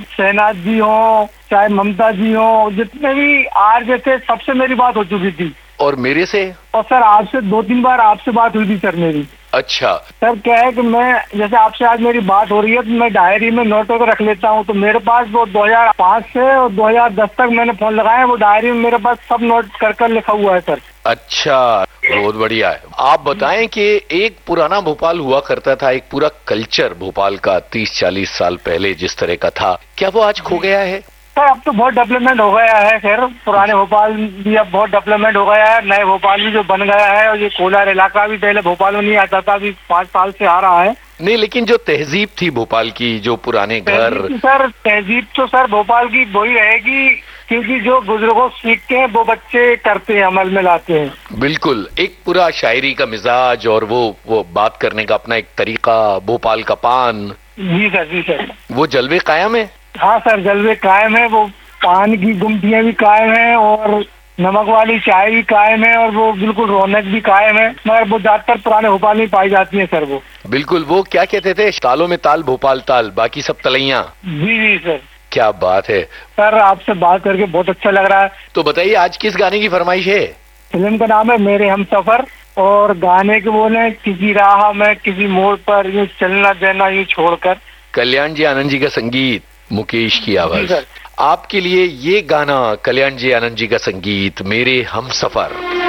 शहनाज जी हो, चाहे ममता जी हो, जितने भी आरजे थे सबसे मेरी बात हो चुकी थी। और मेरे से? और सर आपसे 2-3 बार आपसे बात हुई थी सर मेरी। अच्छा। सर क्या है कि मैं जैसे आपसे आज मेरी बात हो रही है तो मैं डायरी में नोट होकर रख लेता हूँ, तो मेरे पास वो 2005 से और 2010 तक मैंने फोन लगाया, वो डायरी में मेरे पास सब नोट कर कर लिखा हुआ है सर। अच्छा, बहुत बढ़िया है। आप बताएं कि एक पुराना भोपाल हुआ करता था, एक पूरा कल्चर भोपाल का 30-40 साल पहले जिस तरह का था, क्या वो आज खो गया है? सर अब तो बहुत डेवलपमेंट हो गया है खैर, पुराने भोपाल भी अब बहुत डेवलपमेंट हो गया है, नए भोपाल भी जो बन गया है, और ये कोलार इलाका भी पहले भोपाल में नहीं आता था, अभी 5 साल से आ रहा है। नहीं, लेकिन जो तहजीब थी भोपाल की, जो पुराने घर। सर तहजीब तो सर भोपाल की वही रहेगी, क्योंकि जो बुजुर्गों सीखते हैं वो बच्चे करते हैं, अमल में लाते हैं। बिल्कुल, एक पूरा शायरी का मिजाज और वो बात करने का अपना एक तरीका, भोपाल का पान। जी सर, जी सर। वो जलवे कायम है? हाँ सर, जलवे कायम है, वो पान की गुमटियाँ भी कायम है और नमक वाली चाय भी कायम है, और वो बिल्कुल रौनक भी कायम है, मगर वो ज्यादातर पुराने भोपाल में पाई जाती है सर। वो बिल्कुल, वो क्या कहते थे, तालों में ताल भोपाल ताल, बाकी सब तलैया। जी जी सर। क्या बात है सर, आपसे बात करके बहुत अच्छा लग रहा है। तो बताइए आज किस गाने की फरमाइश है? फिल्म का नाम है मेरे हमसफर, और गाने के बोले किसी राह में किसी मोड़ पर यूं चलना देना यूं छोड़कर। कल्याण जी आनंद जी का संगीत, मुकेश की आवाज। आपके लिए ये गाना, कल्याण जी आनंद जी का संगीत, मेरे हमसफर।